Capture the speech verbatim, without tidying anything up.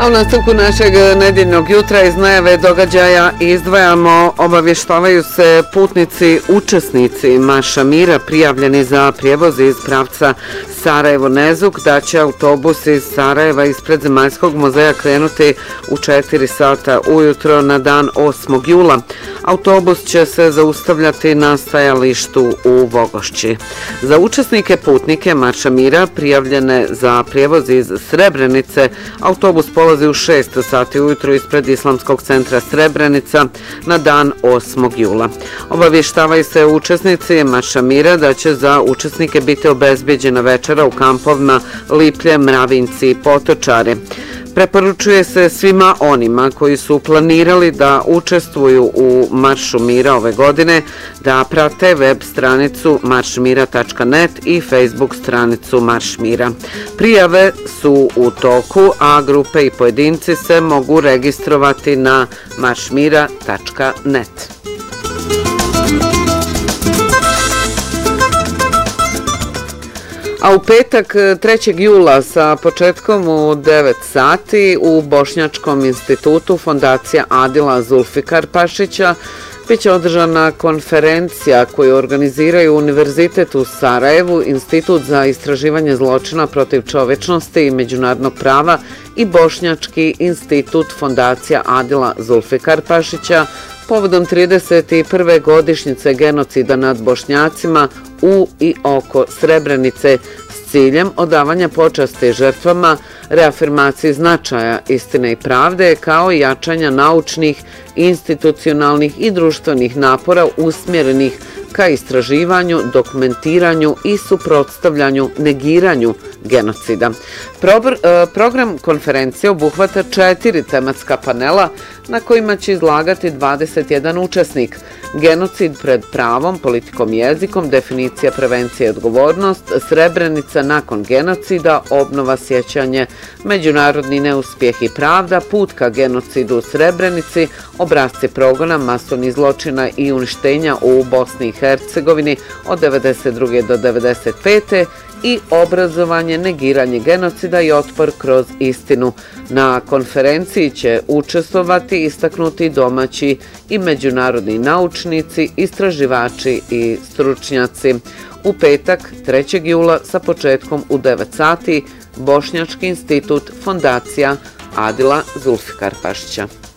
A u nastavku našeg nedjeljnog jutra iz najave događaja izdvajamo, obavještavaju se putnici, učesnici Marša mira prijavljeni za prijevoz iz pravca Sarajevo-Nezuk, da će autobus iz Sarajeva ispred Zemaljskog muzeja krenuti u četiri sata ujutro na dan osmog jula. Autobus će se zaustavljati na stajalištu u Vogošći. Za učesnike putnike Marša mira prijavljene za prijevoz iz Srebrenice, autobus polazi u šest sati ujutro ispred Islamskog centra Srebrenica na dan osmog jula. Obavještavaju se učesnici Marša mira da će za učesnike biti obezbeđena večera u kampovima Liplje, Mravinci i Potočari. Preporučuje se svima onima koji su planirali da učestvuju u Maršu mira ove godine da prate web stranicu marš mira tačka net i Facebook stranicu Marš mira. Prijave su u toku, a grupe i pojedinci se mogu registrovati na marš mira tačka net. A u petak trećeg jula sa početkom u devet sati u Bošnjačkom institutu Fondacija Adila Zulfikar Pašića biće održana konferencija koju organiziraju Univerzitet u Sarajevu, Institut za istraživanje zločina protiv čovečnosti i međunarodnog prava i Bošnjački institut Fondacija Adila Zulfikar Pašića povodom trideset prve godišnjice genocida nad Bošnjacima u i oko Srebrenice s ciljem odavanja počasti žrtvama, reafirmaciji značaja istine i pravde, kao i jačanja naučnih, institucionalnih i društvenih napora usmjerenih ka istraživanju, dokumentiranju i suprotstavljanju, negiranju genocida. Program konferencije obuhvata četiri tematska panela na kojima će izlagati dvadeset jedan učesnik. Genocid pred pravom, politikom i jezikom, definicija prevencije i odgovornost, Srebrenica nakon genocida, obnova, sjećanje, međunarodni neuspjeh i pravda, put ka genocidu u Srebrenici, obrasci progona, masovnih zločina i uništenja u Bosni i Hercegovini od devedeset druge do devedeset pete i obrazovanje, negiranje genocida i otpor kroz istinu. Na konferenciji će učestvovati istaknuti domaći i međunarodni naučnici, istraživači i stručnjaci. U petak trećeg jula sa početkom u devet sati Bošnjački institut Fondacija Adila Zulfikar Pašića.